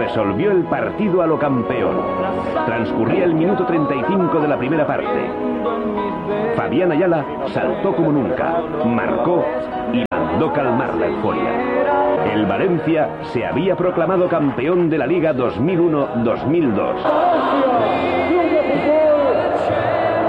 resolvió el partido a lo campeón. Transcurría el minuto 35 de la primera parte. Fabián Ayala saltó como nunca, marcó y mandó calmar la euforia. El Valencia se había proclamado campeón de la Liga 2001-2002.